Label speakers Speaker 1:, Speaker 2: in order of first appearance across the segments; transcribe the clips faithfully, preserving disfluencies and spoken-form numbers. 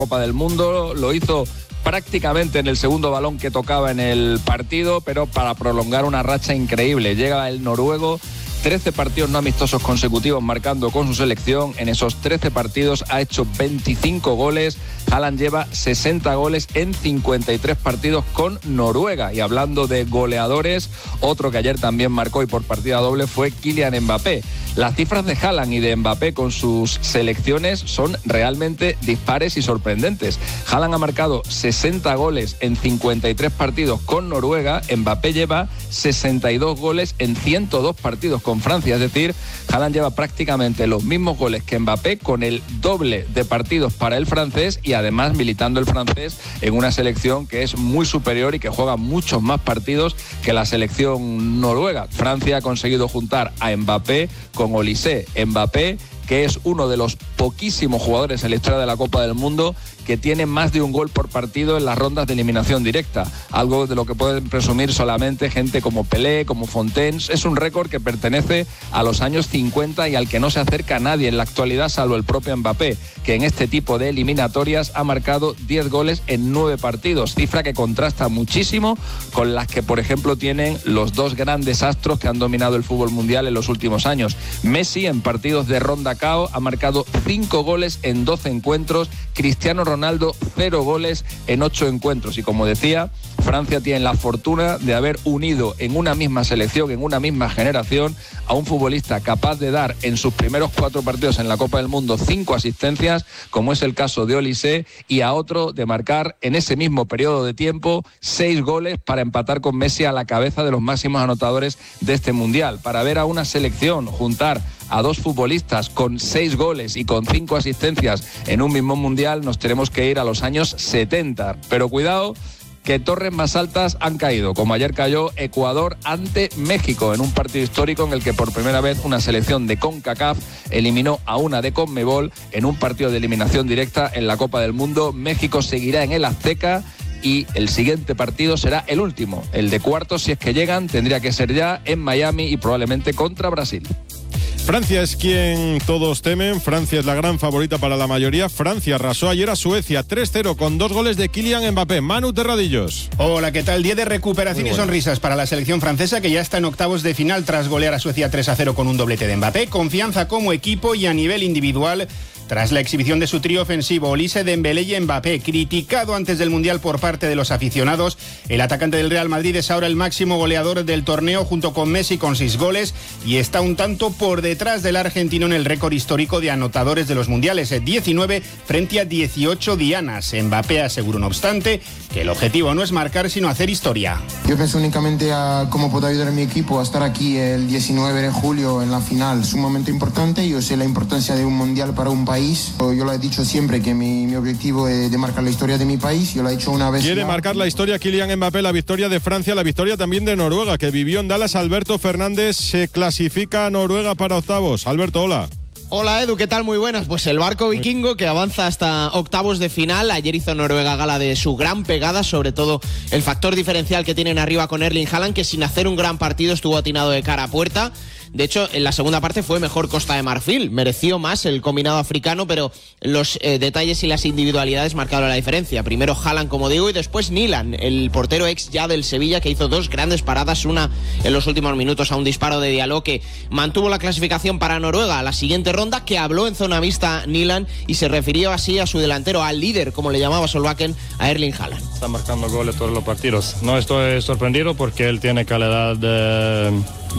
Speaker 1: Copa del Mundo, lo hizo prácticamente en el segundo balón que tocaba en el partido, pero para prolongar una racha increíble. Llega el noruego, trece partidos no amistosos consecutivos marcando con su selección. En esos trece partidos ha hecho veinticinco goles. Haaland lleva sesenta goles en cincuenta y tres partidos con Noruega. Y hablando de goleadores, otro que ayer también marcó y por partida doble fue Kylian Mbappé. Las cifras de Haaland y de Mbappé con sus selecciones son realmente dispares y sorprendentes. Haaland ha marcado sesenta goles en cincuenta y tres partidos con Noruega. Mbappé lleva sesenta y dos goles en ciento dos partidos con Francia. Es decir, Haaland lleva prácticamente los mismos goles que Mbappé con el doble de partidos para el francés y además militando el francés en una selección que es muy superior y que juega muchos más partidos que la selección noruega. Francia ha conseguido juntar a Mbappé con Olise. Mbappé, que es uno de los poquísimos jugadores en la historia de la Copa del Mundo que tiene más de un gol por partido en las rondas de eliminación directa, algo de lo que pueden presumir solamente gente como Pelé, como Fontaine. Es un récord que pertenece a los años cincuenta y al que no se acerca nadie en la actualidad, salvo el propio Mbappé, que en este tipo de eliminatorias ha marcado diez goles en nueve partidos, cifra que contrasta muchísimo con las que, por ejemplo, tienen los dos grandes astros que han dominado el fútbol mundial en los últimos años. Messi, en partidos de ronda K O, ha marcado cinco goles en doce encuentros, Cristiano Ronaldo cero goles en ocho encuentros. Y como decía, Francia tiene la fortuna de haber unido en una misma selección, en una misma generación, a un futbolista capaz de dar en sus primeros cuatro partidos en la Copa del Mundo cinco asistencias, como es el caso de Olise, y a otro de marcar en ese mismo periodo de tiempo seis goles para empatar con Messi a la cabeza de los máximos anotadores de este Mundial. Para ver a una selección juntar a dos futbolistas con seis goles y con cinco asistencias en un mismo Mundial, nos tenemos que ir a los años setenta. Pero cuidado, que torres más altas han caído, como ayer cayó Ecuador ante México en un partido histórico en el que por primera vez una selección de CONCACAF eliminó a una de CONMEBOL en un partido de eliminación directa en la Copa del Mundo. México seguirá en el Azteca y el siguiente partido será el último, el de cuartos, si es que llegan, tendría que ser ya en Miami y probablemente contra Brasil.
Speaker 2: Francia es quien todos temen, Francia es la gran favorita para la mayoría. Francia arrasó ayer a Suecia tres cero con dos goles de Kylian Mbappé. Manu Terradillos.
Speaker 3: Hola, ¿qué tal? Día de recuperación y sonrisas para la selección francesa, que ya está en octavos de final tras golear a Suecia tres a cero con un doblete de Mbappé. Confianza como equipo y a nivel individual tras la exhibición de su trío ofensivo Olise, Dembélé y Mbappé. Criticado antes del Mundial por parte de los aficionados, el atacante del Real Madrid es ahora el máximo goleador del torneo junto con Messi con seis goles y está un tanto por detrás del argentino en el récord histórico de anotadores de los Mundiales, diecinueve frente a dieciocho dianas. Mbappé aseguró, no obstante, que el objetivo no es marcar sino hacer historia.
Speaker 4: Yo pienso únicamente a cómo puedo ayudar a mi equipo a estar aquí el diecinueve de julio en la final. Es un momento importante, yo sé la importancia de un Mundial para un país. Yo lo he dicho siempre que mi, mi objetivo es de marcar la historia de mi país. Yo lo he hecho una vez.
Speaker 2: Quiere
Speaker 4: ya.
Speaker 2: marcar la historia Kylian Mbappé, la victoria de Francia, la victoria también de Noruega, que vivió en Dallas. Alberto Fernández, se clasifica a Noruega para octavos. Alberto, hola.
Speaker 5: Hola Edu, ¿qué tal? Muy buenas. Pues el barco vikingo que avanza hasta octavos de final. Ayer hizo Noruega gala de su gran pegada, sobre todo el factor diferencial que tienen arriba con Erling Haaland, que sin hacer un gran partido estuvo atinado de cara a puerta. De hecho, en la segunda parte fue mejor Costa de Marfil, mereció más el combinado africano, pero los eh, detalles y las individualidades marcaron la diferencia. Primero Haaland, como digo, y después Nilan, el portero ex ya del Sevilla, que hizo dos grandes paradas, una en los últimos minutos a un disparo de Diallo, que mantuvo la clasificación para Noruega a la siguiente ronda, que habló en zona mixta Nilan y se refirió así a su delantero, al líder, como le llamaba Solbakken, a Erling Haaland.
Speaker 6: Está marcando goles todos los partidos. No estoy sorprendido porque él tiene calidad de,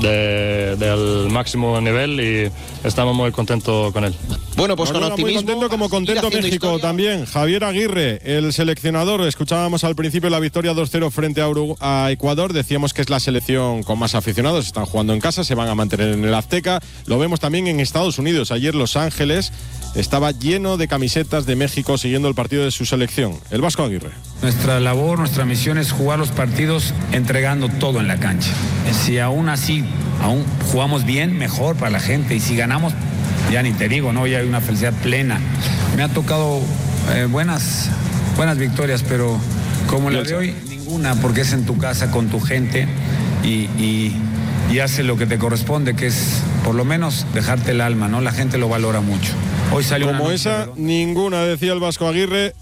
Speaker 6: de, del máximo nivel y estamos muy contentos con él.
Speaker 5: Bueno, pues
Speaker 2: Noruega,
Speaker 5: con optimismo.
Speaker 2: muy contento, como contento México historia. También. Javier Aguirre, el seleccionador. Escuchábamos al principio la victoria dos cero frente a, Urugu- a Ecuador. Decíamos que es la selección con más aficionados. Están jugando en casa, se van a mantener en el Azteca. Lo vemos también en Estados Unidos. Ayer Los Ángeles estaba lleno de camisetas de México siguiendo el partido de su selección. El Vasco Aguirre.
Speaker 7: Nuestra labor, nuestra misión es jugar los partidos entregando todo en la cancha. Si aún así, aún jugamos bien, mejor para la gente. Y si ganamos, ya ni te digo, ¿no? Ya hay una felicidad plena. Me ha tocado eh, buenas, buenas victorias, pero como la de hoy, ninguna, porque es en tu casa, con tu gente y, y, y hace lo que te corresponde, que es por lo menos dejarte el alma, ¿no? La gente lo valora mucho. Hoy salió
Speaker 2: Como
Speaker 7: una
Speaker 2: esa,
Speaker 7: noche,
Speaker 2: ninguna, decía el Vasco Aguirre.